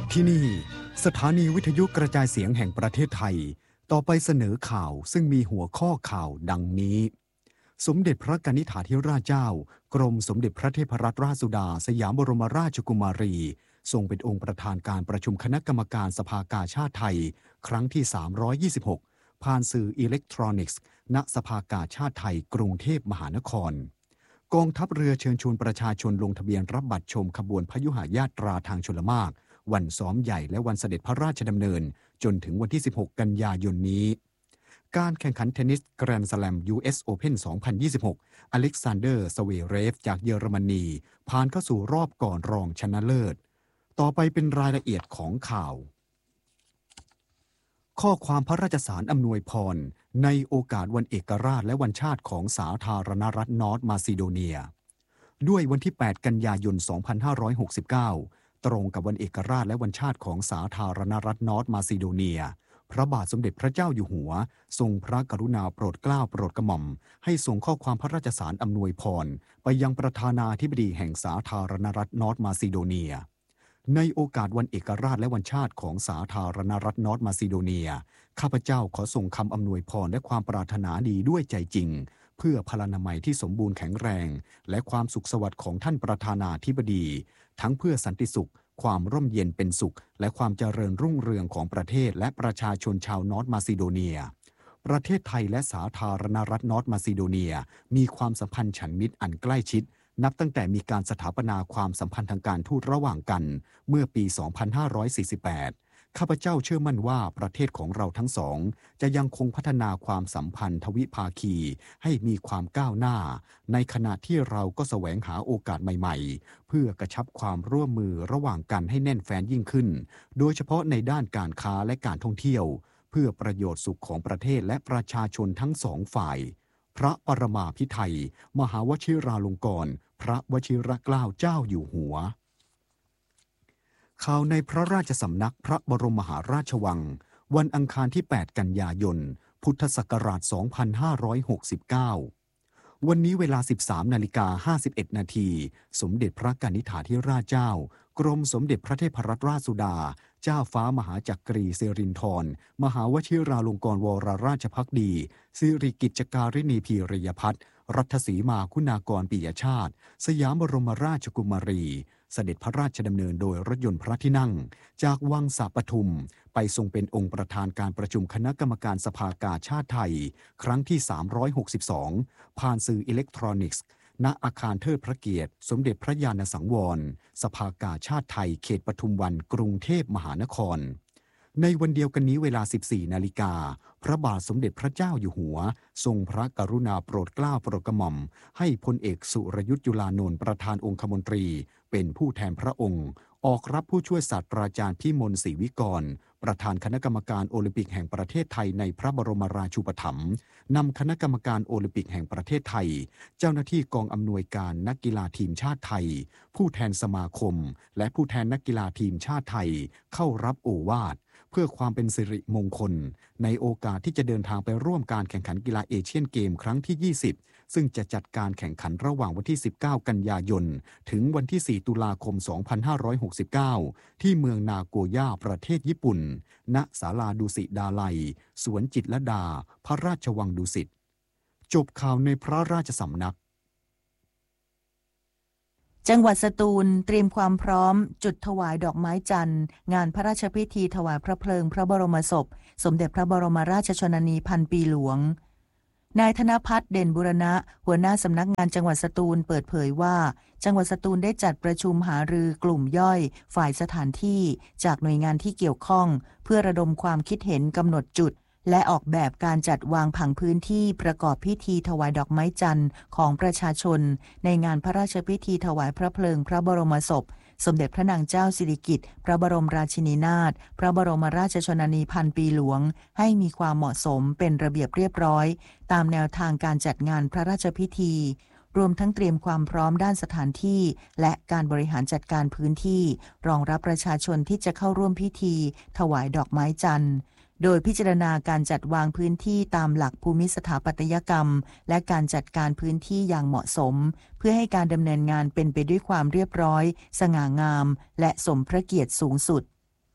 ที่นี่สถานีวิทยุกระจายเสียงแห่งประเทศไทยต่อไปเสนอข่าวซึ่งมีหัวข้อข่าวดังนี้สมเด็จพระกนิษฐาธิราชเจ้ากรมสมเด็จพระเทพรัตนราชสุดาสยามบรมราชกุมารีทรงเป็นองค์ประธานการประชุมคณะกรรมการสภากาชาดไทยครั้งที่326ผ่านสื่ออิเล็กทรอนิกส์ณสภากาชาดไทยกรุงเทพมหานครกองทัพเรือเชิญชวนประชาชนลงทะเบียนรับบัตรชมขบวนพยุหญาตราทางชลมารวันซ้อมใหญ่และวันเสด็จพระราชดำเนินจนถึงวันที่16กันยายนนี้การแข่งขันเทนนิสแกรนด์สแลม US Open 2026อเล็กซานเดอร์สเวเรฟจากเยอรมนีผ่านเข้าสู่รอบก่อนรองชนะเลิศต่อไปเป็นรายละเอียดของข่าวข้อความพระราชสารอำนวยพรในโอกาสวันเอกราชและวันชาติของสาธารณรัฐนอร์ทมาซิโดเนียด้วยวันที่8กันยายน2569ตรงกับวันเอกราชและวันชาติของสาธารณรัฐนอร์ทมาซิโดเนียพระบาทสมเด็จพระเจ้าอยู่หัวทรงพระกรุณาโปรดเกล้าโปรดกระหม่อมให้ส่งข้อความพระราชสารอำนวยพรไปยังประธานาธิบดีแห่งสาธารณรัฐนอร์ทมาซิโดเนียในโอกาสวันเอกราชและวันชาติของสาธารณรัฐนอร์ทมาซิโดเนียข้าพเจ้าขอส่งคำอำนวยพรและความปรารถนาดีด้วยใจจริงเพื่อพลานามัยที่สมบูรณ์แข็งแรงและความสุขสวัสดิ์ของท่านประธานาธิบดีทั้งเพื่อสันติสุขความร่มเย็นเป็นสุขและความเจริญรุ่งเรืองของประเทศและประชาชนชาวนอร์ทมาซิโดเนียประเทศไทยและสาธารณรัฐนอร์ทมาซิโดเนียมีความสัมพันธ์ฉันมิตรอันใกล้ชิดนับตั้งแต่มีการสถาปนาความสัมพันธ์ทางการทูตระหว่างกันเมื่อปี 2548 ข้าพเจ้าเชื่อมั่นว่าประเทศของเราทั้งสองจะยังคงพัฒนาความสัมพันธ์ทวิภาคีให้มีความก้าวหน้าในขณะที่เราก็แสวงหาโอกาสใหม่ๆเพื่อกระชับความร่วมมือระหว่างกันให้แน่นแฟ้นยิ่งขึ้นโดยเฉพาะในด้านการค้าและการท่องเที่ยวเพื่อประโยชน์สุขของประเทศและประชาชนทั้งสองฝ่ายพระปรมาภิไธยมหาวชิราลงกรณ์พระวชิรเกล้าเจ้าอยู่หัวข่าวในพระราชสำนักพระบรมมหาราชวังวันอังคารที่8กันยายนพุทธศักราช2569วันนี้เวลา 13:51 นาทีสมเด็จพระกนิษฐาธิราชเจ้ากรมสมเด็จพระเทพรัตนราชสุดาเจ้าฟ้ามหาจักรีสิรินธรมหาวชิราลงกรณ์วรราชภักดีสิริกิจการิณีพีริยพัฒน์รัตศรีมาคุณากรปิยชาติสยามบรมราชกุมารีเสด็จพระราชดำเนินโดยรถยนต์พระที่นั่งจากวังสาปทุมไปทรงเป็นองค์ประธานการประชุมคณะกรรมการสภากาชาดไทยครั้งที่362ผ่านสื่ออิเล็กทรอนิกส์ณอาคารเทิดพระเกียรติสมเด็จพระญาณสังวรสภากาชาดไทยเขตปทุมวันกรุงเทพมหานครในวันเดียวกันนี้เวลา 14 นาฬิกาพระบาทสมเด็จพระเจ้าอยู่หัวทรงพระกรุณาโปรดเกล้าโปรดกระหม่อมให้พลเอกสุรยุทธจุลานนท์ประธานองคมนตรีเป็นผู้แทนพระองค์ออกรับผู้ช่วยศาสตราจารย์พิมลศรีวิกรประธานคณะกรรมการโอลิมปิกแห่งประเทศไทยในพระบรมราชูปถัมภ์นำคณะกรรมการโอลิมปิกแห่งประเทศไทยเจ้าหน้าที่กองอำนวยการนักกีฬาทีมชาติไทยผู้แทนสมาคมและผู้แทนนักกีฬาทีมชาติไทยเข้ารับโอวาทเพื่อความเป็นสิริมงคลในโอกาสที่จะเดินทางไปร่วมการแข่งขันกีฬาเอเชียนเกมครั้งที่20ซึ่งจะจัดการแข่งขันระหว่างวันที่19กันยายนถึงวันที่4ตุลาคม2569ที่เมืองนาโกย่าประเทศญี่ปุ่นณศาลาดุสิตดาลัยสวนจิตรลดาพระราชวังดุสิตจบข่าวในพระราชสำนักจังหวัดสตูลเตรียมความพร้อมจุดถวายดอกไม้จันทร์งานพระราชพิธีถวายพระเพลิงพระบรมศพสมเด็จพระบรมราชชนนีพันปีหลวงนายธนภัทรเด่นบุรณะหัวหน้าสำนักงานจังหวัดสตูลเปิดเผยว่าจังหวัดสตูลได้จัดประชุมหารือกลุ่มย่อยฝ่ายสถานที่จากหน่วยงานที่เกี่ยวข้องเพื่อระดมความคิดเห็นกำหนดจุดและออกแบบการจัดวางผังพื้นที่ประกอบพิธีถวายดอกไม้จันทร์ของประชาชนในงานพระราชพิธีถวายพระเพลิงพระบรมศพสมเด็จพระนางเจ้าสิริกิติ์พระบรมราชินีนาถพระบรมราชชนนีพันปีหลวงให้มีความเหมาะสมเป็นระเบียบเรียบร้อยตามแนวทางการจัดงานพระราชพิธีรวมทั้งเตรียมความพร้อมด้านสถานที่และการบริหารจัดการพื้นที่รองรับประชาชนที่จะเข้าร่วมพิธีถวายดอกไม้จันทร์โดยพิจารณาการจัดวางพื้นที่ตามหลักภูมิสถาปัตยกรรมและการจัดการพื้นที่อย่างเหมาะสมเพื่อให้การดำเนินงานเป็นไปด้วยความเรียบร้อยสง่างามและสมพระเกียรติสูงสุด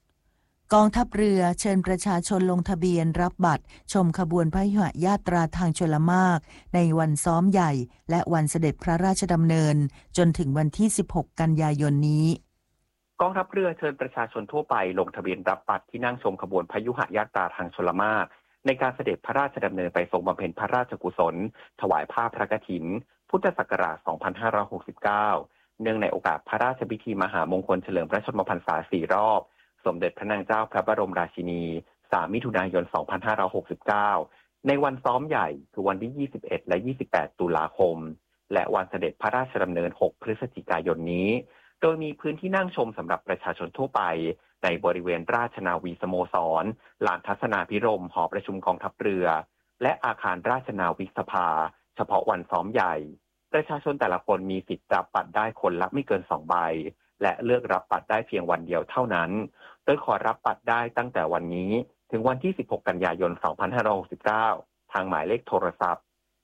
กองทัพเรือเชิญประชาชนลงทะเบียนรับบัตรชมขบวนพยุหญาตราทางชลมารในวันซ้อมใหญ่และวันเสด็จพระราชดำเนินจนถึงวันที่ 16 กันยายนนี้กองทัพเรือเชิญประชาชนทั่วไปลงทะเบียนรับบัตรที่นั่งชมขบวนพยุหญาตราทางชลมารในการเสด็จพระราชดำเนินไปทรงบำเพ็ญพระราชกุศลถวายผ้าพระกฐินพุทธศักราช 2569 เนื่องในโอกาสพระราชพิธีมหามงคลเฉลิมพระชนมพรรษา 4 รอบสมเด็จพระนางเจ้าพระบรมราชินี 3 มิถุนายน 2569 ในวันซ้อมใหญ่คือวันที่ 21 และ 28 ตุลาคมและวันเสด็จพระราชดำเนิน 6 พฤศจิกายนนี้โดยมีพื้นที่นั่งชมสำหรับประชาชนทั่วไปในบริเวณราชนาวีสโมสรลานทัศนาภิรมย์หอประชุมกองทัพเรือและอาคารราชนาวิกสภาเฉพาะวันซ้อมใหญ่ประชาชนแต่ละคนมีสิทธิ์รับบัตรได้คนละไม่เกิน2 ใบและเลือกรับบัตรได้เพียงวันเดียวเท่านั้นโดยขอรับบัตรได้ตั้งแต่วันนี้ถึงวันที่ 16 กันยายน 2569 ทางหมายเลขโทรศัพท์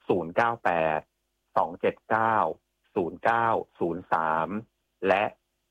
098-279-0903 และ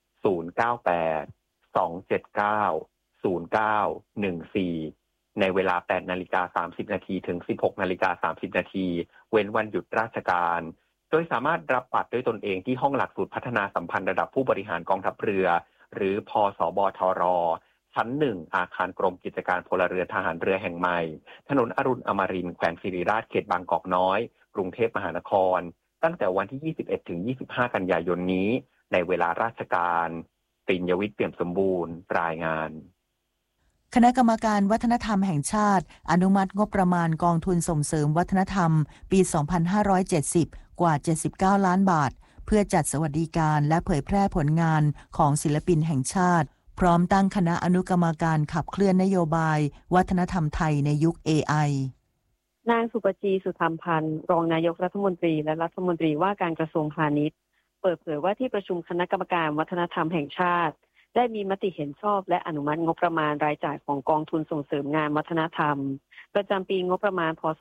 098-279-0914 ในเวลา 8:30 น.ถึง 16:30 น.เว้นวันหยุดราชการโดยสามารถรับบัตรด้วยตนเองที่ห้องหลักสูตรพัฒนาสัมพันธ์ระดับผู้บริหารกองทัพเรือหรือพสบทรชั้น 1 อาคารกรมกิจการพลเรือนทหารเรือแห่งใหม่ถนนอรุณอมรินทร์แขวงสิริราชเขตบางกอกน้อยกรุงเทพมหานครตั้งแต่วันที่ 21 ถึง 25 กันยายนนี้ในเวลาราชการปิญญวิทย์เปี่ยมสมบูรณ์รายงานคณะกรรมการวัฒนธรรมแห่งชาติอนุมัติงบประมาณกองทุนส่งเสริมวัฒนธรรมปี 2570 กว่า 79 ล้านบาทเพื่อจัดสวัสดิการและเผยแพร่ผลงานของศิลปินแห่งชาติพร้อมตั้งคณะอนุกรรมการขับเคลื่อนนโยบายวัฒนธรรมไทยในยุค AI นางสุปจีสุธรรมพันธ์รองนายกรัฐมนตรีและรัฐมนตรีว่าการกระทรวงพาณิชย์เปิดเผยว่าที่ประชุมคณะกรรมการวัฒนธรรมแห่งชาติได้มีมติเห็นชอบและอนุมัติงบประมาณรายจ่ายของกองทุนส่งเสริมงานวัฒนธรรมประจำปีงบประมาณพ.ศ.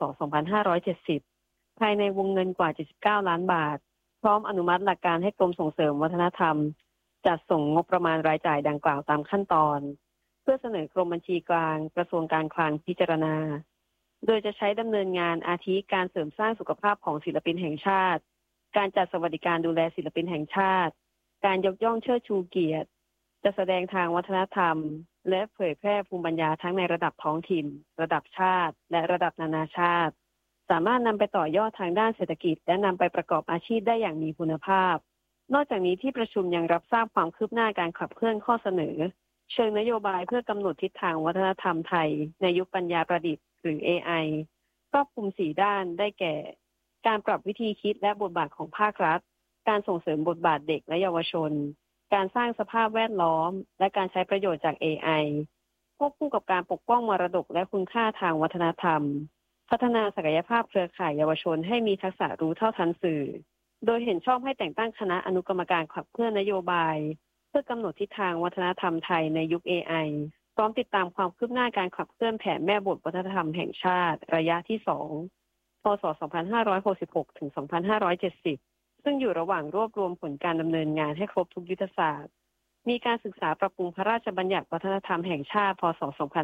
2570 ภายในวงเงินกว่า 79 ล้านบาทพร้อมอนุมัติหลักการให้กรมส่งเสริมวัฒนธรรมจัดส่งงบประมาณรายจ่ายดังกล่าวตามขั้นตอนเพื่อเสนอกรมบัญชีกลางกระทรวงการคลังพิจารณาโดยจะใช้ดำเนินงานอาทิการเสริมสร้างสุขภาพของศิลปินแห่งชาติการจัดสวัสดิการดูแลศิลปินแห่งชาติการยกย่องเชิดชูเกียรติจะแสดงทางวัฒนธรรมและเผยแพร่ภูมิปัญญาทั้งในระดับท้องถิ่นระดับชาติและระดับนานาชาติสามารถนำไปต่อยอดทางด้านเศรษฐกิจและนำไปประกอบอาชีพได้อย่างมีคุณภาพนอกจากนี้ที่ประชุมยังรับทราบความคืบหน้าการขับเคลื่อนข้อเสนอเชิงนโยบายเพื่อกำหนดทิศทางวัฒนธรรมไทยในยุคปัญญาประดิษฐ์หรือ AI ครอบคลุม4ด้านได้แก่การปรับวิธีคิดและบทบาทของภาครัฐการส่งเสริมบทบาทเด็กและเยาวชนการสร้างสภาพแวดล้อมและการใช้ประโยชน์จาก AI ควบคู่กับการปกป้องมรดกและคุณค่าทางวัฒนธรรมพัฒนาศักยภาพเครือข่ายเยาวชนให้มีทักษะรู้เท่าทันสื่อโดยเห็นชอบให้แต่งตั้งคณะอนุกรรมการขับเคลื่อนนโยบายเพื่อกำหนดทิศทางวัฒนธรรมไทยในยุค AI พร้อมติดตามความคืบหน้าการขับเคลื่อนแผนแม่บทวัฒนธรรมแห่งชาติระยะที่ 2 พ.ศ. 2566 ถึง 2570 ซึ่งอยู่ระหว่างรวบรวมผลการดำเนินงานให้ครบทุกยุทธศาสตร์มีการศึกษาปรับปรุงพระราชบัญญัติวัฒนธรรมแห่งชาติ พ.ศ.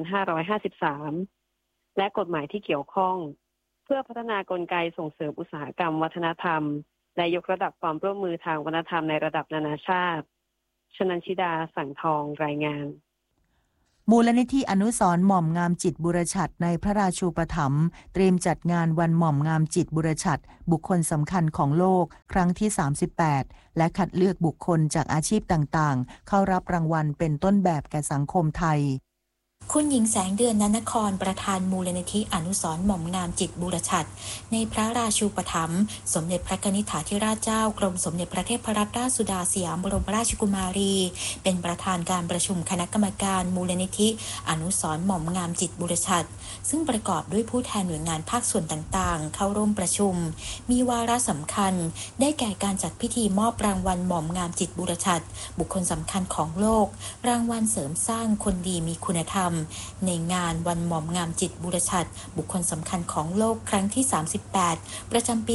2553 และกฎหมายที่เกี่ยวข้องเพื่อพัฒนากลไกส่งเสริมอุตสาหกรรมวัฒนธรรมและยกระดับความร่วมมือทางวัฒนธรรมในระดับนานาชาติชนันชิดาสังทองรายงานมูลนิธิอนุสรณ์หม่อมงามจิตบุรชัดในพระราชูปถัมภ์เตรียมจัดงานวันหม่อมงามจิตบุรชัดบุคคลสำคัญของโลกครั้งที่ 38 และคัดเลือกบุคคลจากอาชีพต่างๆเข้ารับรางวัลเป็นต้นแบบแก่สังคมไทยคุณหญิงแสงเดือนนนครประธานมูลนิธิอนุสรณ์หม่อมงามจิตบุรชัดในพระราชูปถัมภ์สมเด็จพระกนิษฐาธิราชเจ้ากรมสมเด็จพระเทพรัตนราชสุดาสยามบรมราชกุมารีเป็นประธานการประชุมคณะกรรมการมูลนิธิอนุสรณ์หม่อมงามจิตบุรชัดซึ่งประกอบด้วยผู้แทนหน่วยงานภาคส่วนต่างๆเข้าร่วมประชุมมีวาระสำคัญได้แก่การจัดพิธีมอบรางวัลหม่อมงามจิตบุรชัดบุคคลสำคัญของโลกรางวัลเสริมสร้างคนดีมีคุณธรรมในงานวันหม่อมงามจิตบุรชัดบุคคลสำคัญของโลกครั้งที่38ประจำปี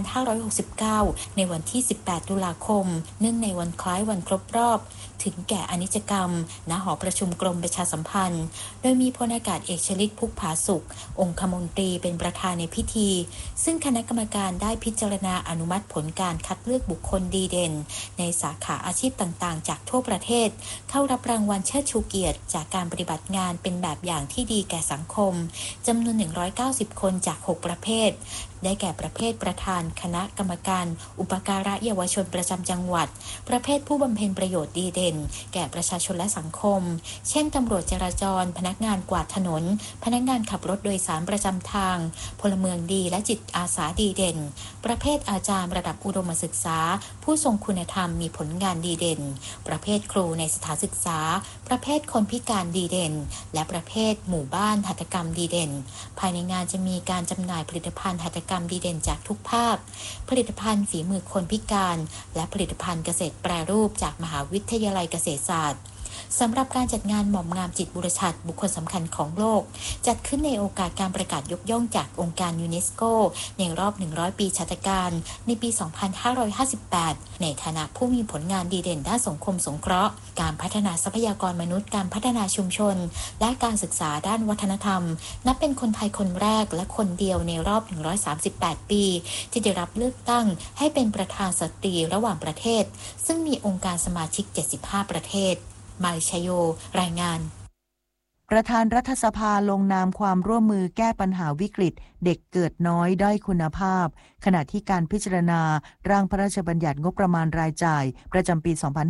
2569 ในวันที่ 18 ตุลาคมเนื่องในวันคล้ายวันครบรอบถึงแก่อนิจกรรมณหอประชุมกรมประชาสัมพันธ์โดยมีพลอากาศเอกชลิต พุกผาสุของคมนตรีเป็นประธานในพิธีซึ่งคณะกรรมการได้พิจารณาอนุมัติผลการคัดเลือกบุคคลดีเด่นในสาขาอาชีพต่างๆจากทั่วประเทศเข้ารับรางวัลเชิดชูเกียรติจากการปฏิบัติงานเป็นแบบอย่างที่ดีแก่สังคมจำนวน190คนจาก6ประเภทได้แก่ประเภทประธานคณะกรรมการอุปการะเยาวชนประจำจังหวัดประเภทผู้บำเพ็ญประโยชน์ดีเด่นแก่ประชาชนและสังคมเช่นตำรวจจราจรพนักงานกวาดถนนพนักงานขับรถโดยสารประจำทางพลเมืองดีและจิตอาสาดีเด่นประเภทอาจารย์ระดับอุดมศึกษาผู้ทรงคุณธรรมมีผลงานดีเด่นประเภทครูในสถานศึกษาประเภทคนพิการดีเด่นและประเภทหมู่บ้านหัตถกรรมดีเด่นภายในงานจะมีการจำหน่ายผลิตภัณฑ์หัตถกรรมดีเด่นจากทุกภาคผลิตภัณฑ์ฝีมือคนพิการและผลิตภัณฑ์เกษตรแปรรูปจากมหาวิทยาลัยเกษตรศาสตร์สำหรับการจัดงานหม่อมงามจิตบุรชัดบุคคลสำคัญของโลกจัดขึ้นในโอกาสการประกาศยกย่องจากองค์การยูเนสโกในรอบ100ปีชาตการในปี 2558 ในฐานะผู้มีผลงานดีเด่นด้านสังคมสงเคราะห์การพัฒนาทรัพยากรมนุษย์การพัฒนาชุมชนและการศึกษาด้านวัฒนธรรมนับเป็นคนไทยคนแรกและคนเดียวในรอบ138ปีที่ได้รับเลือกตั้งให้เป็นประธานสตรีระหว่างประเทศซึ่งมีองค์การสมาชิก75ประเทศมาริชโยรายงานประธานรัฐสภาลงนามความร่วมมือแก้ปัญหาวิกฤตเด็กเกิดน้อยด้อยคุณภาพขณะที่การพิจารณาร่างพระราชบัญญัติงบประมาณรายจ่ายประจำปี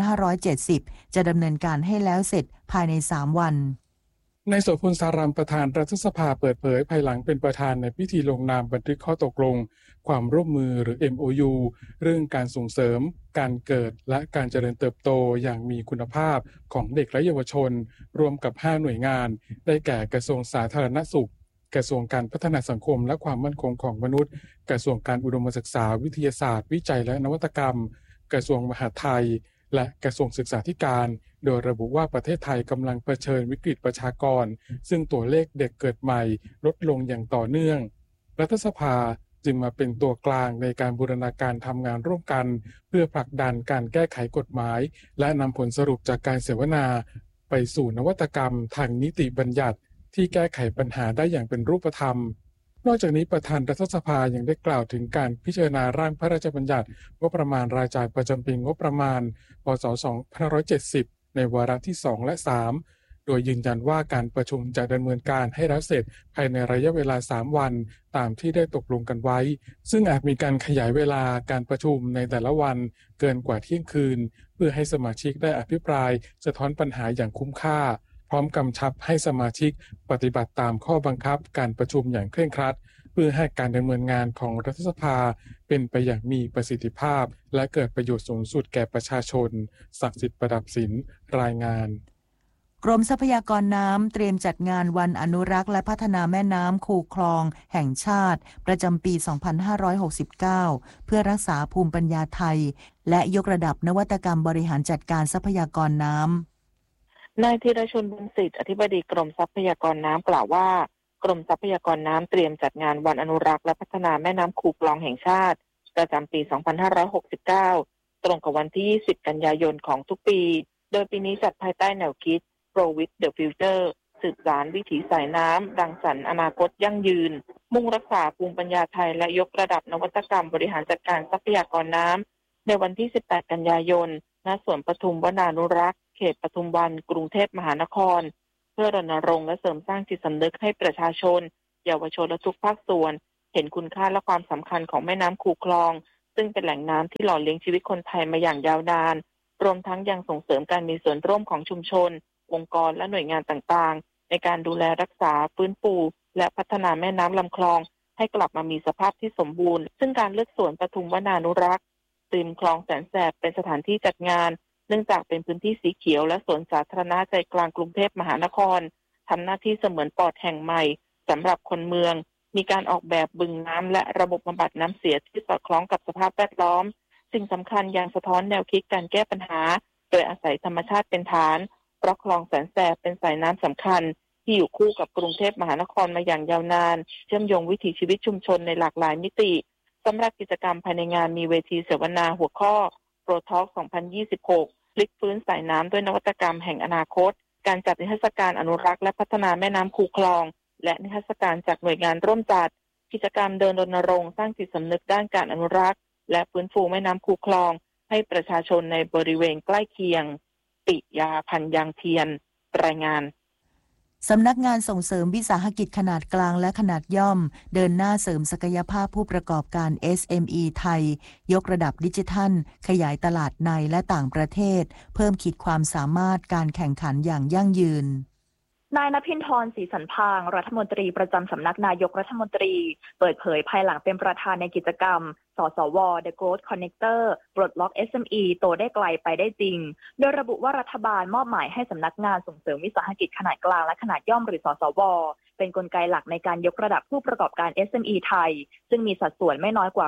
2570 จะดำเนินการให้แล้วเสร็จภายใน 3 วันนายโสพลสารัมประธานรัฐสภาเปิดเผยภายหลังเป็นประธานในพิธีลงนามบันทึกข้อตกลงความร่วมมือหรือ MOU เรื่องการส่งเสริมการเกิดและการเจริญเติบโตอย่างมีคุณภาพของเด็กและเยาวชนรวมกับ5หน่วยงานได้แก่กระทรวงสาธารณสุขกระทรวงการพัฒนาสังคมและความมั่นคงของมนุษย์กระทรวงการอุดมศึกษาวิทยาศาสตร์วิจัยและนวัตกรรมกระทรวงมหาดไทยและกระทรวงศึกษาธิการโดยระบุว่าประเทศไทยกำลังเผชิญวิกฤตประชากรซึ่งตัวเลขเด็กเกิดใหม่ลดลงอย่างต่อเนื่องรัฐสภาจึงมาเป็นตัวกลางในการบูรณาการทำงานร่วมกันเพื่อผลักดันการแก้ไขกฎหมายและนำผลสรุปจากการเสวนาไปสู่นวัตกรรมทางนิติบัญญัติที่แก้ไขปัญหาได้อย่างเป็นรูปธรรมนอกจากนี้ประธานรัฐสภายังได้กล่าวถึงการพิจารณาร่างพระราชบัญญัติงบประมาณรายจ่ายประจำปีงบประมาณพ.ศ. 2570ในวาระที่2และ3โดยยืนยันว่าการประชุมจะดำเนินการให้แล้วเสร็จภายในระยะเวลา3วันตามที่ได้ตกลงกันไว้ซึ่งอาจมีการขยายเวลาการประชุมในแต่ละวันเกินกว่าเที่ยงคืนเพื่อให้สมาชิกได้อภิปรายสะท้อนปัญหาอย่างคุ้มค่าพร้อมกำชับให้สมาชิกปฏิบัติตามข้อบังคับการประชุมอย่างเคร่งครัดเพื่อให้การดำเนินงานของรัฐสภาเป็นไปอย่างมีประสิทธิภาพและเกิดประโยชน์สูงสุดแก่ประชาชนศักดิ์สิทธิ์ประดับศิลป์รายงานกรมทรัพยากรน้ำเตรียมจัดงานวันอนุรักษ์และพัฒนาแม่น้ำคูคลองแห่งชาติประจำปี 2569 เพื่อรักษาภูมิปัญญาไทยและยกระดับนวัตกรรมบริหารจัดการทรัพยากรน้ำนายธีรชนบุญสิทธิ์อธิบดีกรมทรัพยากรน้ำกล่าวว่ากรมทรัพยากรน้ำเตรียมจัดงานวันอนุรักษ์และพัฒนาแม่น้ำคูคลองแห่งชาติประจำปี 2569 ตรงกับวันที่ 20 กันยายนของทุกปีโดยปีนี้จัดภายใต้แนวคิด Grow with the Future สืบสานวิถีสายน้ำรังสรรค์อนาคตยั่งยืนมุ่งรักษาภูมิปัญญาไทยและยกระดับนวัตกรรมบริหารจัดการทรัพยากรน้ำในวันที่ 18 กันยายนณ สวนปทุมวนานุรักษ์เขตปทุมวันกรุงเทพมหานครเพื่อรณรงค์และเสริมสร้างจิตสำนึกให้ประชาชนเยาวชนและทุกภาคส่วนเห็นคุณค่าและความสำคัญของแม่น้ำคูคลองซึ่งเป็นแหล่งน้ำที่หล่อเลี้ยงชีวิตคนไทยมาอย่างยาวนานรวมทั้งยังส่งเสริมการมีส่วนร่วมของชุมชนองค์กรและหน่วยงานต่างๆในการดูแลรักษาฟื้นฟูและพัฒนาแม่น้ำลำคลองให้กลับมามีสภาพที่สมบูรณ์ซึ่งการเลือกสวนปทุมวนานุรักษ์ริมคลองแสนแสบเป็นสถานที่จัดงานเนื่องจากเป็นพื้นที่สีเขียวและสวนสาธารณะใจกลางกรุงเทพมหานครทำหน้าที่เสมือนปอดแห่งใหม่สำหรับคนเมืองมีการออกแบบบึงน้ำและระบบบำบัดน้ำเสียที่สอดคล้องกับสภาพแวดล้อมสิ่งสำคัญยังสะท้อนแนวคิดการแก้ปัญหาโดยอาศัยธรรมชาติเป็นฐานเพราะคลองแสนแสบเป็นสายน้ำสำคัญที่อยู่คู่กับกรุงเทพมหานครมาอย่างยาวนานเชื่อมโยงวิถีชีวิตชุมชนในหลากหลายมิติสำหรับกิจกรรมภายในงานมีเวทีเสวนาหัวข้อ Pro Talk 2026 พลิกฟื้นสายน้ำด้วยนวัตกรรมแห่งอนาคตการจัดนิทรรศการอนุรักษ์และพัฒนาแม่น้ำคูคลองและนิทรรศการจากหน่วยงานร่วมจัดกิจกรรมเดินรณรงค์สร้างจิตสำนึกด้านการอนุรักษ์และฟื้นฟูแม่น้ำคูคลองให้ประชาชนในบริเวณใกล้เคียงปิยาพันธ์ยางเทียนรายงานสำนักงานส่งเสริมวิสาหกิจขนาดกลางและขนาดย่อมเดินหน้าเสริมศักยภาพผู้ประกอบการ SME ไทยยกระดับดิจิทัลขยายตลาดในและต่างประเทศเพิ่มขีดความสามารถการแข่งขันอย่างยั่งยืนนายณภินทร ศรีสันพางรัฐมนตรีประจำสำนักนายกรัฐมนตรีเปิดเผยภายหลังเป็นประธานในกิจกรรมสสว The Growth Connector ปลดล็อก SME โตได้ไกลไปได้จริงโดยระบุว่ารัฐบาลมอบหมายให้สำนักงานส่งเสริมวิสาหกิจขนาดกลางและขนาดย่อมหรือสสวเป็นกลไกหลักในการยกระดับผู้ประกอบการ SME ไทยซึ่งมีสัดส่วนไม่น้อยกว่า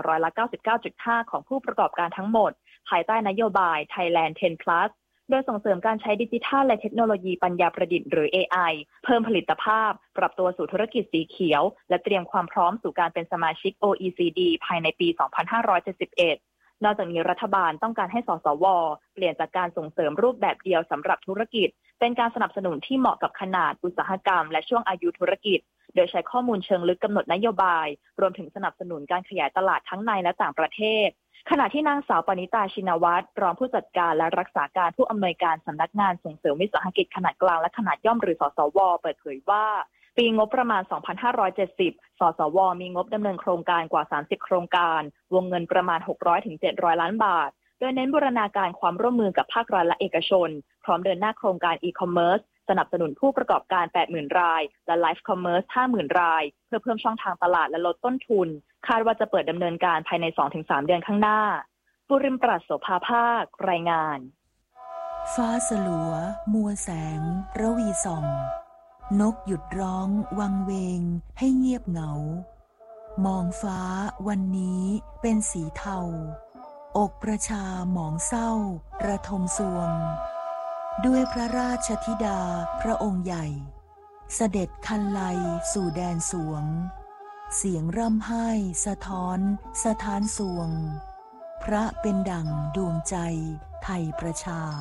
99.5% ของผู้ประกอบการทั้งหมดภายใต้นโยบาย Thailand 10+โดยส่งเสริมการใช้ดิจิทัลและเทคโนโลยีปัญญาประดิษฐ์หรือ AI เพิ่มผลิตภาพปรับตัวสู่ธุรกิจสีเขียวและเตรียมความพร้อมสู่การเป็นสมาชิก OECD ภายในปี 2571 นอกจากนี้รัฐบาลต้องการให้สสวเปลี่ยนจากการส่งเสริมรูปแบบเดียวสำหรับธุรกิจเป็นการสนับสนุนที่เหมาะกับขนาดอุตสาหกรรมและช่วงอายุธุรกิจโดยใช้ข้อมูลเชิงลึกกำหนดนโยบายรวมถึงสนับสนุนการขยายตลาดทั้งในและต่างประเทศขณะที่นางสาวปณิตาชินวัตรรองผู้จัดการและรักษาการผู้อำนวยการสำนักงานส่งเสริมวิสาหกิจขนาดกลางและขนาดย่อมหรือสสวเปิดเผยว่าปีงบประมาณ 2570 สสวมีงบดำเนินโครงการกว่า 30 โครงการวงเงินประมาณ 600-700 ล้านบาทโดยเน้นบูรณาการความร่วมมือกับภาครัฐและเอกชนพร้อมเดินหน้าโครงการ e-commerce สนับสนุนผู้ประกอบการ 80,000 รายและ Live Commerce 50,000 รายเพื่อเพิ่มช่องทางตลาดและลดต้นทุนคาดว่าจะเปิดดำเนินการภายใน 2-3 เดือนข้างหน้าบุริมปราศโสภาภาครายงานฟ้าสลัวมัวแสงระวีส่องนกหยุดร้องวังเวงให้เงียบเหงามองฟ้าวันนี้เป็นสีเทาอกประชาหมองเศร้าระทมสวงด้วยพระราชธิดาพระองค์ใหญ่เสด็จคันไลสู่แดนสวงเสียงร่ำไห้สะท้อนสถานสวงพระเป็นดั่งดวงใจไทยประชา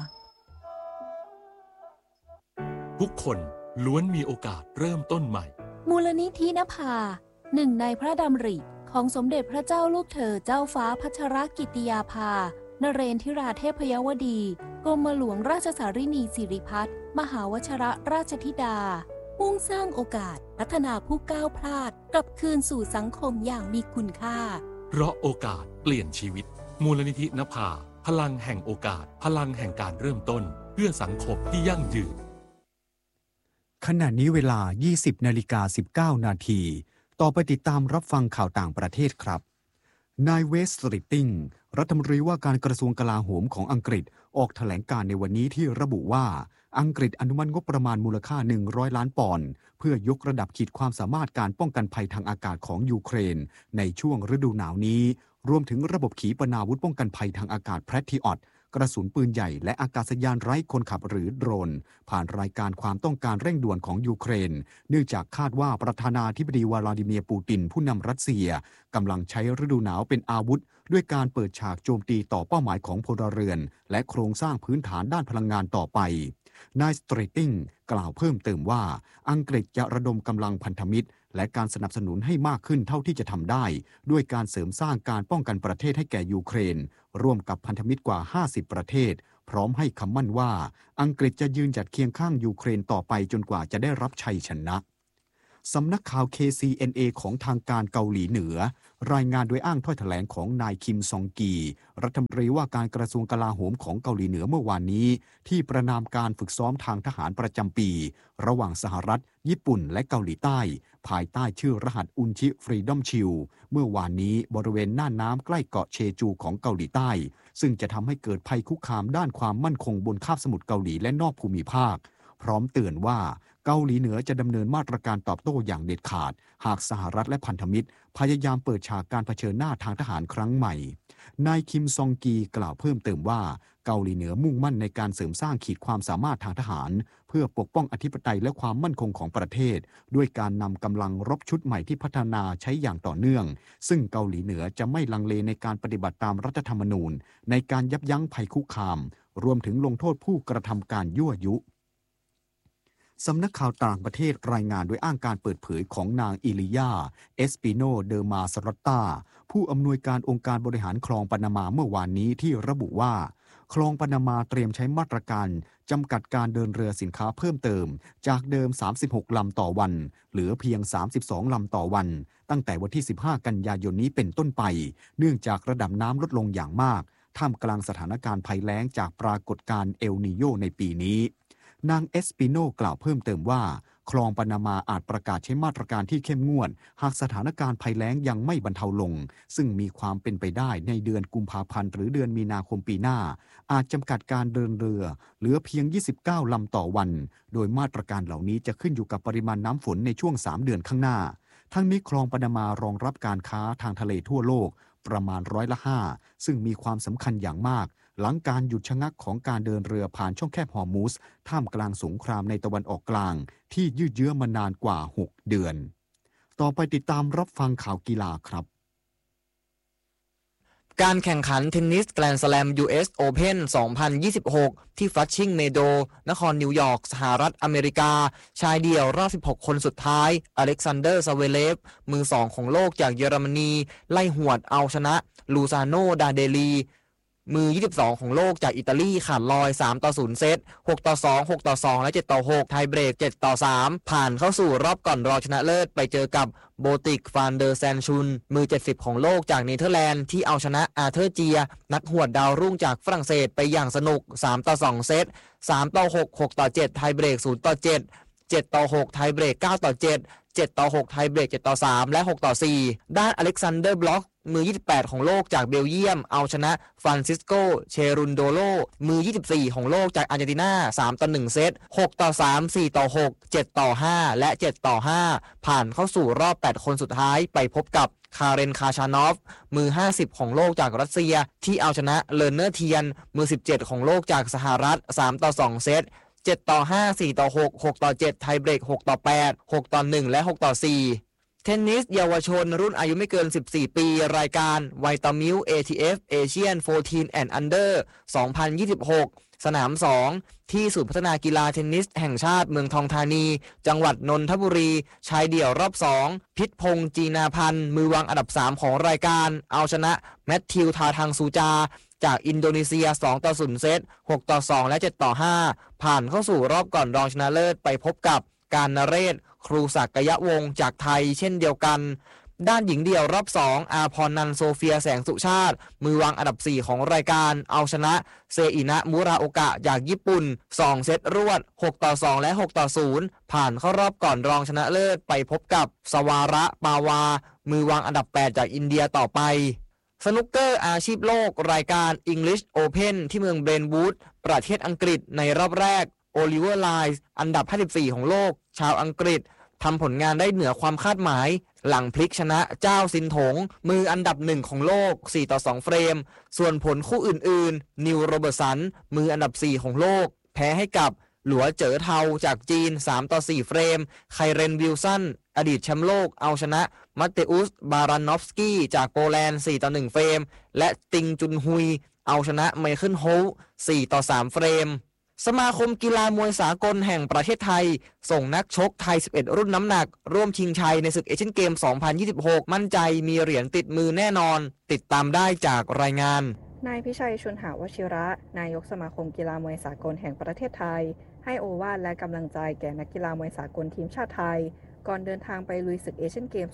ทุกคนล้วนมีโอกาสเริ่มต้นใหม่มูลนิธินภาหนึ่งในพระดำริของสมเด็จพระเจ้าลูกเธอเจ้าฟ้าพัชรกิติยาภานเรนทิราเทพยวดีกรมหลวงราชสารินีสิริพัฒน์มหาวชิรราชธิดามุ่งสร้างโอกาสพัฒนาผู้ก้าวพลาดกลับคืนสู่สังคมอย่างมีคุณค่าเพราะโอกาสเปลี่ยนชีวิตมูลนิธินภาพลังแห่งโอกาสพลังแห่งการเริ่มต้นเพื่อสังคมที่ยั่งยืนขณะนี้เวลา 20:19 นาทีต่อไปติดตามรับฟังข่าวต่างประเทศครับนายเวสต์ริตติงรัฐมนตรีว่าการกระทรวงกลาโหมของอังกฤษออกแถลงการในวันนี้ที่ระบุว่าอังกฤษอนุมัติงบประมาณมูลค่า100 ล้านปอนด์เพื่อยกระดับขีดความสามารถการป้องกันภัยทางอากาศของยูเครนในช่วงฤดูหนาวนี้รวมถึงระบบขีปนาวุธป้องกันภัยทางอากาศแพทริออตกระสุนปืนใหญ่และอากาศยานไร้คนขับหรือโดรนผ่านรายการความต้องการเร่งด่วนของยูเครนเนื่องจากคาดว่าประธานาธิบดีวลาดิเมียร์ปูตินผู้นำรัสเซียกำลังใช้ฤดูหนาวเป็นอาวุธด้วยการเปิดฉากโจมตีต่อเป้าหมายของพลเรือนและโครงสร้างพื้นฐานด้านพลังงานต่อไปนายสเตรติงกล่าวเพิ่มเติมว่าอังกฤษจะระดมกำลังพันธมิตรและการสนับสนุนให้มากขึ้นเท่าที่จะทำได้ด้วยการเสริมสร้างการป้องกันประเทศให้แก่ยูเครนร่วมกับพันธมิตรกว่า50ประเทศพร้อมให้คำมั่นว่าอังกฤษจะยืนหยัดเคียงข้างยูเครนต่อไปจนกว่าจะได้รับชัยชนะสำนักข่าว KCNA ของทางการเกาหลีเหนือรายงานโดยอ้างถ้อยแถลงของนายคิมซองกีรัฐมนตรีว่าการกระทรวงกลาโหมของเกาหลีเหนือเมื่อวานนี้ที่ประนามการฝึกซ้อมทางทหารประจำปีระหว่างสหรัฐญี่ปุ่นและเกาหลีใต้ภายใต้ชื่อรหัสอุนชิฟรีดอมชิลเมื่อวานนี้บริเวณน่านน้ำใกล้เกาะเชจูของเกาหลีใต้ซึ่งจะทำให้เกิดภัยคุกคามด้านความมั่นคงบนคาบสมุทรเกาหลีและนอกภูมิภาคพร้อมเตือนว่าเเกาหลีเหนือจะดำเนินมาตรการตอบโต้อย่างเด็ดขาดหากสหรัฐและพันธมิตรพยายามเปิดฉากการเผชิญหน้าทางทหารครั้งใหม่นายคิมซองกีกล่าวเพิ่มเติมว่าเกาหลีเหนือมุ่งมั่นในการเสริมสร้างขีดความสามารถทางทหารเพื่อปกป้องอธิปไตยและความมั่นคงของประเทศด้วยการนำกำลังรบชุดใหม่ที่พัฒนาใช้อย่างต่อเนื่องซึ่งเกาหลีเหนือจะไม่ลังเลในการปฏิบัติตามรัฐธรรมนูญในการยับยั้งภัยคุกคามรวมถึงลงโทษผู้กระทำการยั่วยุสำนักข่าวต่างประเทศรายงานโดยอ้างการเปิดเผยของนางอิลิยาเอสปิโนเดอมาสรอตตาผู้อำนวยการองค์การบริหารคลองปานามาเมื่อวานนี้ที่ระบุว่าคลองปานามาเตรียมใช้มาตรการจำกัดการเดินเรือสินค้าเพิ่มเติมจากเดิม36ลำต่อวันเหลือเพียง32ลำต่อวันตั้งแต่วันที่15กันยายนนี้เป็นต้นไปเนื่องจากระดับน้ำลดลงอย่างมากท่ามกลางสถานการณ์ภัยแล้งจากปรากฏการณ์เอลนีโญในปีนี้นางเอสปิโนกล่าวเพิ่มเติมว่าคลองปานามาอาจประกาศใช้มาตรการที่เข้มงวดหากสถานการณ์ภัยแล้งยังไม่บรรเทาลงซึ่งมีความเป็นไปได้ในเดือนกุมภาพันธ์หรือเดือนมีนาคมปีหน้าอาจจำกัดการเดินเรือเหลือเพียง29ลำต่อวันโดยมาตรการเหล่านี้จะขึ้นอยู่กับปริมาณน้ำฝนในช่วง3เดือนข้างหน้าทั้งนี้คลองปานามา รองรับการค้าทางทะเลทั่วโลกประมาณ5%ซึ่งมีความสำคัญอย่างมากหลังการหยุดชะงักของการเดินเรือผ่านช่องแคบฮอร์มุซท่ามกลางสงครามในตะวันออกกลางที่ยืดเยื้อมานานกว่า6เดือนต่อไปติดตามรับฟังข่าวกีฬาครับการแข่งขันเทนนิสแกรนด์สแลม US Open 2026 ที่ฟลัชชิงเมโดนครนิวยอร์กสหรัฐอเมริกาชายเดี่ยวรอบ16คนสุดท้ายอเล็กซานเดอร์ซาเวเลฟมือ2ของโลกจากเยอรมนีไล่หวดเอาชนะลูซาโนดาเดลีมือ22ของโลกจากอิตาลีขาดลอย3-0เซต6-2 6-2และ7-6ไทยเบรก7-3ผ่านเข้าสู่รอบก่อนรองชนะเลิศไปเจอกับโบติกฟานเดอร์แซนชุนมือ70ของโลกจากเนเธอร์แลนด์ที่เอาชนะอาเธอร์เจียนักหวดดาวรุ่งจากฝรั่งเศสไปอย่างสนุก3-2เซต3-6 6-7ไทยเบรก0-7 7-6ไทยเบรก9-7 7-6ไทยเบรก7-3และ6-4ด้านอเล็กซานเดอร์บล็อกมือ28ของโลกจากเบลเยียมเอาชนะฟรานซิสโกเชรุนโดโลมือ24ของโลกจากอาร์เจนตินา3-1เซต6-3 4-6 7-5และ7-5ผ่านเข้าสู่รอบ8คนสุดท้ายไปพบกับคาเรนคาชานอฟมือ50ของโลกจากรัสเซียที่เอาชนะเลอร์เนอร์เทียนมือ17ของโลกจากสหรัฐ3-2เซต7-5 4-6 6-7ไทยเบรก6-8 6-1และ6-4เทนนิสเยาวชนรุ่นอายุไม่เกิน14ปีรายการไวตามิล ATF Asian 14 and Under 2026 สนาม 2 ที่ศูนย์พัฒนากีฬาเทนนิสแห่งชาติเมืองทองธานีจังหวัดนนทบุรีชายเดี่ยวรอบ 2 พิษพงษ์จีนาพันธ์มือวางอันดับ 3 ของรายการเอาชนะแมทธิวทาทังซูจาจากอินโดนีเซีย2-0เซต6-2และ7-5ผ่านเข้าสู่รอบก่อนรองชนะเลิศไปพบกับการนเรศครูศักยวงศ์จากไทยเช่นเดียวกันด้านหญิงเดี่ยวรอบ 2 อาพรนันโซเฟียแสงสุชาติมือวางอันดับ 4 ของรายการเอาชนะเซอินะมุราโอกะจากญี่ปุ่น2เซตรวด6-2และ6-0ผ่านเข้ารอบก่อนรองชนะเลิศไปพบกับสวาระปาวามือวางอันดับ 8 จากอินเดียต่อไปสนุกเกอร์อาชีพโลกรายการ English Open ที่เมืองเบรนท์วูดประเทศอังกฤษในรอบแรกโอลิเวอร์ไลน์อันดับ54ของโลกชาวอังกฤษทำผลงานได้เหนือความคาดหมายหลังพลิกชนะเจ้าซินถงมืออันดับ1ของโลก4-2เฟรมส่วนผลคู่อื่นๆนิวโรเบิร์ตสันมืออันดับ4ของโลกแพ้ให้กับหลัวเจ๋อเทาจากจีน3-4เฟรมไคเรนวิลสันอดีตแชมป์โลกเอาชนะมัตเตอุสบารานอฟสกี้จากโปแลนด์4-1เฟรมและติงจุนฮุยเอาชนะไมเคิลโฮล4-3เฟรมสมาคมกีฬามวยสากลแห่งประเทศไทยส่งนักชกไทย11รุ่นน้ำหนักร่วมชิงชัยในศึกเอเชียนเกม 2026 มั่นใจมีเหรียญติดมือแน่นอนติดตามได้จากรายงานนายพิชัยชุนหาวชิระนายกสมาคมกีฬามวยสากลแห่งประเทศไทยให้โอวาทและกำลังใจแก่นักกีฬามวยสากลทีมชาติไทยก่อนเดินทางไปลุยศึกเอเชียนเกม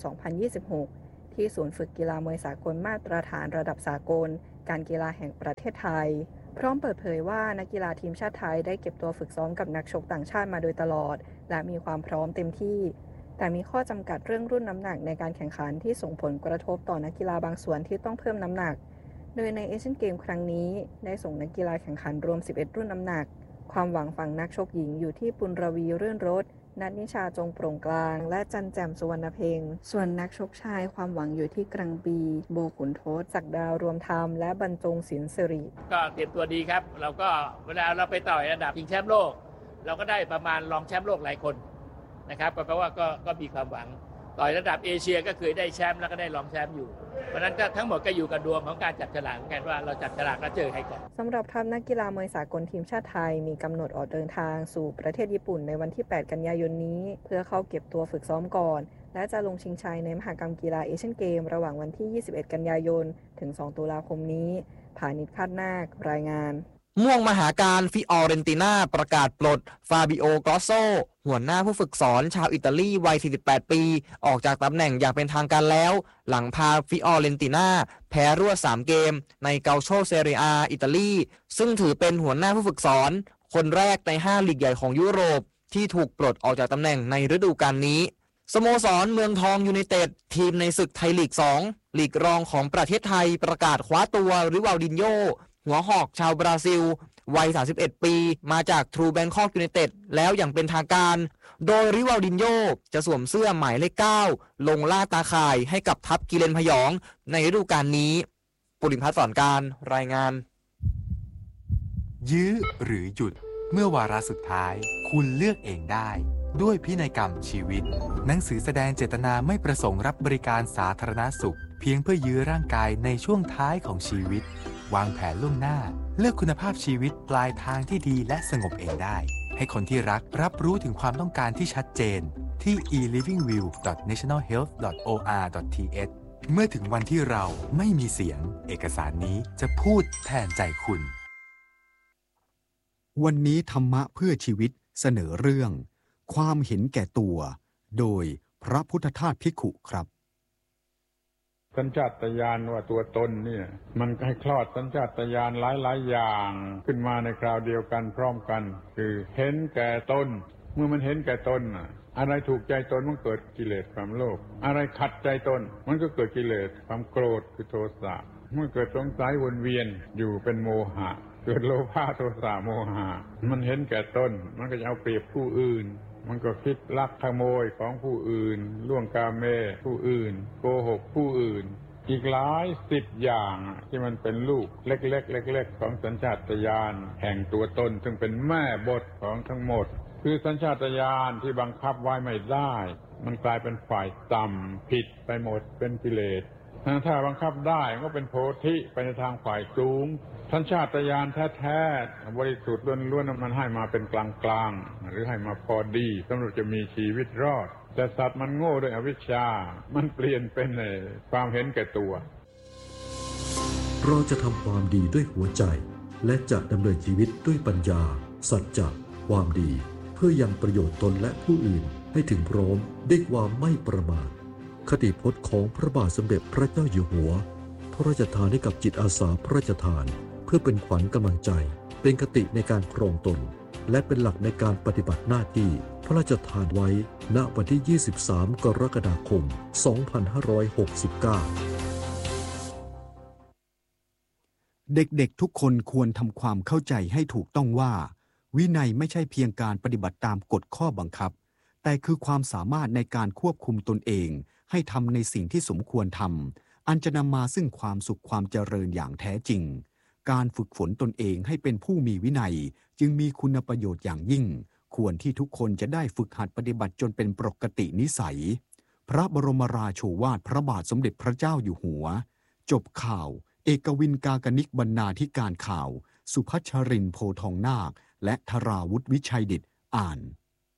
2026 ที่ศูนย์ฝึกกีฬามวยสากลมาตรฐานระดับสากลการกีฬาแห่งประเทศไทยพร้อมเปิดเผยว่านักกีฬาทีมชาติไทยได้เก็บตัวฝึกซ้อมกับนักชกต่างชาติมาโดยตลอดและมีความพร้อมเต็มที่แต่มีข้อจำกัดเรื่องรุ่นน้ำหนักในการแข่งขันที่ส่งผลกระทบต่อนักกีฬาบางส่วนที่ต้องเพิ่มน้ำหนักโดยในเอเชียนเกมครั้งนี้ได้ส่งนักกีฬาแข่งขันรวม11รุ่นน้ำหนักความหวังฝั่งนักชกหญิงอยู่ที่ปุณรวีรื่นรสนัทนิชาจงโปร่งกลางและจันแจ่มสุวรรณเพ็งส่วนนักชกชายความหวังอยู่ที่กรังปีโบขุนทศศักดาวรวมธรรมและบรรจงศิลป์สิริก็เตรียมตัวดีครับเราก็เวลาเราไปต่อยระดับชิงแชมป์โลกเราก็ได้ประมาณรองแชมป์โลกหลายคนนะครับแปลว่าก็มีความหวังต่อยระดับเอเชียก็เคยได้แชมป์แล้วก็ได้รองแชมป์อยู่เพราะนั้นทั้งหมดก็อยู่กับดวงของการจับฉลากกันว่าเราจับฉลากแล้วเจอใครก่อนสำหรับทัพนักกีฬามวยสากลทีมชาติไทยมีกำหนดออกเดินทางสู่ประเทศญี่ปุ่นในวันที่ 8 กันยายนนี้เพื่อเข้าเก็บตัวฝึกซ้อมก่อนและจะลงชิงชัยในมหกรรมกีฬาเอเชียนเกมระหว่างวันที่ 21 กันยายนถึง 2 ตุลาคมนี้ผานิช คาดนาครายงานม่วงมหาการฟิออเรนติน่าประกาศปลดฟาบิโอกรอสโซหัวหน้าผู้ฝึกสอนชาวอิตาลีวัย 48 ปีออกจากตำแหน่งอย่างเป็นทางการแล้วหลังพาฟิออเรนติน่าแพ้รวด 3 เกมในเกาโชเซเรียอิตาลีซึ่งถือเป็นหัวหน้าผู้ฝึกสอนคนแรกใน5ลีกใหญ่ของยุโรปที่ถูกปลดออกจากตำแหน่งในฤดูกาลนี้สโมสรเมืองทองยูไนเต็ดทีมในศึกไทยลีก 2ลีกรองของประเทศไทยประกาศคว้าตัวริวัลดินโญ่หัวหอกชาวบราซิลวัย 31 ปีมาจากทรูแบงคอกยูไนเต็ดแล้วอย่างเป็นทางการโดยริวัลดินโญ่จะสวมเสื้อหมายเลข 9 ลงล่าตาข่ายให้กับทัพกิเลนพยองในฤดูกาลนี้ปุริพัฒน์สอนการรายงานยื้อหรือหยุดเมื่อวาระสุดท้ายคุณเลือกเองได้ด้วยพินัยกรรมชีวิตหนังสือแสดงเจตนาไม่ประสงค์รับบริการสาธารณสุขเพียงเพื่อยื้อร่างกายในช่วงท้ายของชีวิตวางแผนล่วงหน้าเลือกคุณภาพชีวิตปลายทางที่ดีและสงบเองได้ให้คนที่รักรับรู้ถึงความต้องการที่ชัดเจนที่ elivingwill.nationalhealth.or.th เมื่อถึงวันที่เราไม่มีเสียงเอกสารนี้จะพูดแทนใจคุณวันนี้ธรรมะเพื่อชีวิตเสนอเรื่องความเห็นแก่ตัวโดยพระพุทธทาสภิกขุครับสัญชาตญาณว่าตัวตนเนี่ยมันให้คลอดสัญชาตญาณหลายๆอย่างขึ้นมาในคราวเดียวกันพร้อมกันคือเห็นแก่ตนเมื่อมันเห็นแก่ตนอะไรถูกใจตนมันเกิดกิเลสความโลภอะไรขัดใจตนมันก็เกิดกิเลสความโกรธคือโทสะเมื่อเกิดสงสัยวนเวียนอยู่เป็นโมหะเกิดโลภะโทสะโมหะมันเห็นแก่ตนมันก็จะเอาเปรียบผู้อื่นมันก็คิดลักขโมยของผู้อื่นล่วงกาเมผู้อื่นโกหกผู้อื่นอีกหลาย10อย่างที่มันเป็นลูกเล็กๆของสัญชาตญาณแห่งตัวตนซึ่งเป็นแม่บทของทั้งหมดคือสัญชาตญาณที่บังคับไว้ไม่ได้มันกลายเป็นฝ่ายต่ำผิดไปหมดเป็นกิเลสถ้าบังคับได้ก็เป็นโพธิไปในทางฝ่ายสูงสัญชาตญาณแท้ๆบริสุทธิ์ล้วนๆมันให้มาเป็นกลางๆหรือให้มาพอดีสำหรับจะมีชีวิตรอดแต่สัตว์มันโง่ด้วยอวิชชามันเปลี่ยนเป็นความเห็นแก่ตัวเราจะทำความดีด้วยหัวใจและจะดำเนินชีวิตด้วยปัญญาสัจจะความดีเพื่อยังประโยชน์ตนและผู้อื่นให้ถึงพร้อมด้วยความไม่ประมาทคติพจน์ของพระบาทสมเด็จพระเจ้าอยู่หัวพระราชทานให้กับจิตอาสาพระราชทานเพื่อเป็นขวัญกำลังใจเป็นคติในการครองตนและเป็นหลักในการปฏิบัติหน้าที่พระราชทานไว้ณวันที่ 23 กรกฎาคม 2569 เด็กๆทุกคนควรทำความเข้าใจให้ถูกต้องว่าวินัยไม่ใช่เพียงการปฏิบัติตามกฎข้อบังคับแต่คือความสามารถในการควบคุมตนเองให้ทำในสิ่งที่สมควรทำอันจะนำมาซึ่งความสุขความเจริญอย่างแท้จริงการฝึกฝนตนเองให้เป็นผู้มีวินัยจึงมีคุณประโยชน์อย่างยิ่งควรที่ทุกคนจะได้ฝึกหัดปฏิบัติจนเป็นปกตินิสัยพระบรมราโชวาทพระบาทสมเด็จพระเจ้าอยู่หัวจบข่าวเอกวินกากนิกบรรณาธิการข่าวสุพัชรินทร์โพทองนาคและธราวุฒิวิชัยดิษฐ์อ่าน